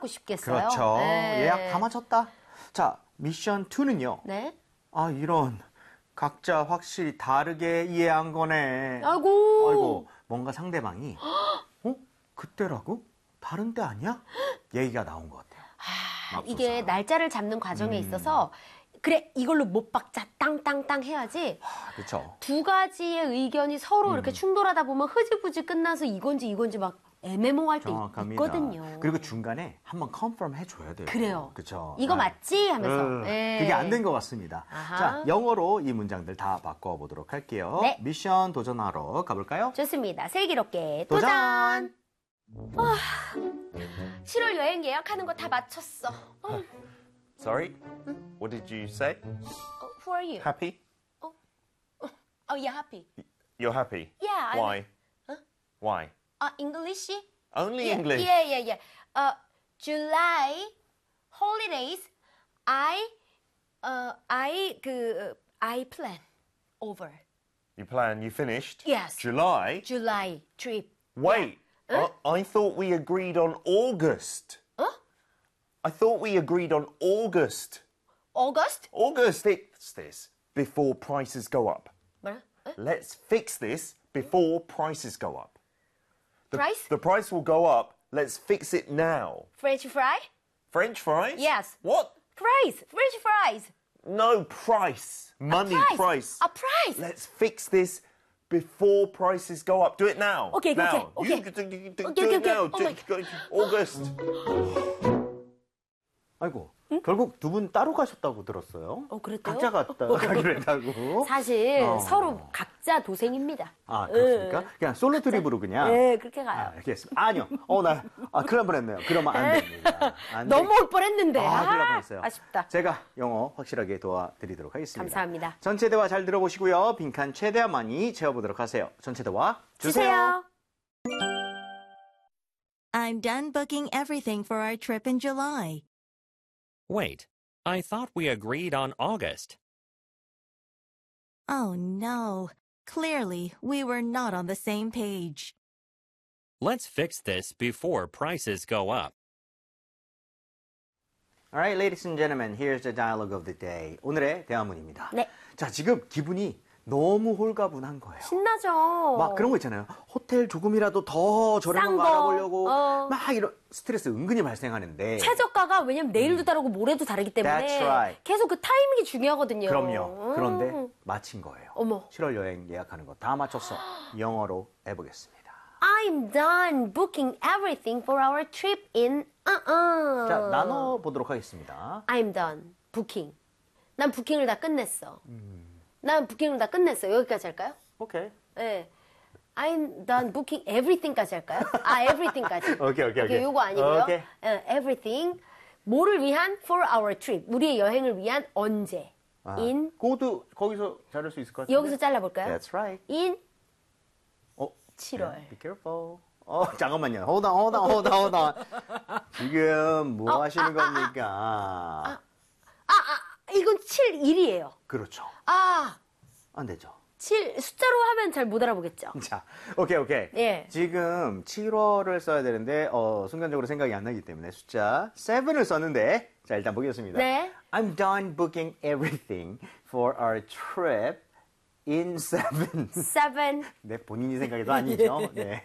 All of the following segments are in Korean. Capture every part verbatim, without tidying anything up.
받고 싶겠어요? 그렇죠. 네. 예약 다 마쳤다. 자, 미션 이는요. 네. 아, 이런. 각자 확실히 다르게 이해한 거네. 아이고. 아이고, 뭔가 상대방이 어? 그때라고? 다른 때 아니야? 얘기가 나온 것 같아요. 아, 이게 날짜를 잡는 과정에 음. 있어서 그래, 이걸로 못 박자 땅땅땅 해야지. 아, 그렇죠. 두 가지의 의견이 서로 음. 이렇게 충돌하다 보면 흐지부지 끝나서 이건지 이건지 막 애매모호할 때 정확합니다. 있거든요. 그리고 중간에 한번 컨펌 해줘야 돼요. 그래요. 그렇죠. 이거 네. 맞지? 하면서. 음, 네. 그게 안 된 것 같습니다. 아하. 자, 영어로 이 문장들 다 바꿔보도록 할게요. 네. 미션 도전하러 가볼까요? 좋습니다. 슬기롭게 도전! 도전! 아, 칠월 여행 예약하는 거 다 마쳤어. 어. Sorry? What did you say? Uh, who are you? Happy? Oh, oh yeah, happy. You're happy? Yeah. I'm- Why? Huh? Why? Uh, English? Only yeah, English? Yeah, yeah, yeah. Uh, July holidays. I, uh, I 그 I plan over. You plan, you finished? Yes. July? July trip. Wait, I, I thought we agreed on August. Huh? I thought we agreed on August. August? August, fix this before prices go up. 뭐라? 어? Let's fix this before prices go up. The, Price? The price will go up. Let's fix it now. French fry? French fries? Yes. What? Fries. French fries. No, price. Money, price. price. A price. Let's fix this before prices go up. Do it now. Okay, now. okay, okay. You do, do, do, do Okay, it okay, okay. now. Oh Do- my go- August. 아이고, 결국 두 분 따로 가셨다고 들었어요. 어, 그랬대요? 각자 갔다 가기로 했다고. 사실 어. 서로 각자 도생입니다. 아, 그렇습니까? 그냥 솔로 트립으로 그냥. 네, 그렇게 가요. 아, 알겠습니다. 아니요. 어, 나, 아, 큰일 날 뻔했네요. 그러면 안 됩니다. 안 돼. 넘어올 뻔했는데. 아, 큰일 날 뻔했어요. 아쉽다. 제가 영어 확실하게 도와드리도록 하겠습니다. 감사합니다. 전체 대화 잘 들어보시고요. 빈칸 최대한 많이 채워보도록 하세요. 전체 대화 주세요. 주세요. I'm done booking everything for our trip in July. Wait, I thought we agreed on August. Oh no. Clearly, we were not on the same page. Let's fix this before prices go up. Alright, ladies and gentlemen, here's the dialogue of the day. 오늘의 대화문입니다. 네. 자, 지금 기분이 너무 홀가분한 거예요. 신나죠? 막 그런 거 있잖아요. 호텔 조금이라도 더 저렴한 싼 거 거. 알아보려고 어. 막 이런 스트레스 은근히 발생하는데. 최저가가 왜냐면 내일도 다르고 모레도 다르기 때문에 That's right. 계속 그 타이밍이 중요하거든요. 그럼요. 음. 그런데 마친 거예요. 어머. 칠월 여행 예약하는 거 다 마쳤어. 영어로 해보겠습니다. I'm done booking everything for our trip in uh-uh. 자, 나눠보도록 하겠습니다. I'm done booking. 난 부킹을 다 끝냈어. 음. 난 부킹을 다 끝냈어. 여기까지 할까요? 오케이. 네. I'm done booking everything까지 할까요? 아, everything까지. 오케이, 오케이, 오케이. 요거 아니고요. 오케이. 예, everything. 뭐를 위한? For our trip. 우리의 여행을 위한 언제? 아, in. 그것도 거기서 자를 수 있을 것 같은데. 여기서 잘라볼까요? That's right. in 어, 칠월. Be careful. 어, 잠깐만요. Hold on, hold on, hold on, hold on. 지금 뭐 어, 하시는 아, 아, 겁니까? 아, 아, 이건 칠 일이에요. 그렇죠. 아, 안 되죠. 칠, 숫자로 하면 잘 못 알아보겠죠. 자, 오케이, 오케이. 예. 지금 칠월을 써야 되는데, 어, 순간적으로 생각이 안 나기 때문에 숫자 칠을 썼는데, 자, 일단 보겠습니다. 네. I'm done booking everything for our trip in seven. seven. 네, 본인이 생각해도 아니죠. 네.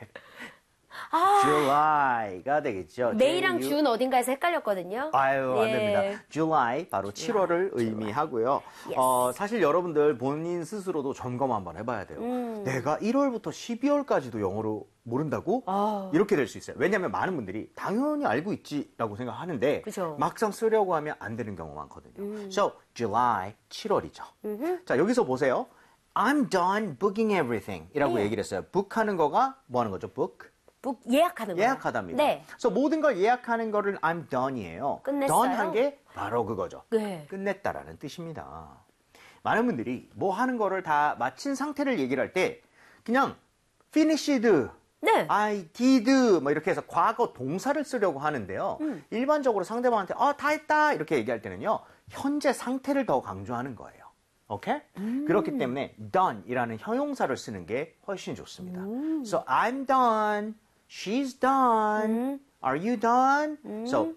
아, July가 되겠죠. 메이랑 J U- 준 어딘가에서 헷갈렸거든요. 아유, 안 예. 됩니다. July, 바로 칠월을 의미하고요. Yes. 어, 사실 여러분들 본인 스스로도 점검 한번 해봐야 돼요. 음. 내가 일월부터 십이월까지도 영어로 모른다고? 아. 이렇게 될 수 있어요. 왜냐하면 많은 분들이 당연히 알고 있지라고 생각하는데 그죠. 막상 쓰려고 하면 안 되는 경우가 많거든요. 음. So, July, 칠월이죠. 자, 여기서 보세요. I'm done booking everything 이라고 네. 얘기를 했어요. book하는 거가 뭐 하는 거죠? book? 북 예약하는 거예요. 예약하답니다. 네. 그래서 모든 걸 예약하는 거를 I'm done이에요. 끝냈어요? done 한 게 바로 그거죠. 네. 끝냈다라는 뜻입니다. 많은 분들이 뭐 하는 거를 다 마친 상태를 얘기를 할 때 그냥 finished, 네. I did 뭐 이렇게 해서 과거 동사를 쓰려고 하는데요. 음. 일반적으로 상대방한테 어, 다 했다 이렇게 얘기할 때는요. 현재 상태를 더 강조하는 거예요. 오케이? 음. 그렇기 때문에 done이라는 형용사를 쓰는 게 훨씬 좋습니다. 음. So I'm done. She's done. 음. Are you done? So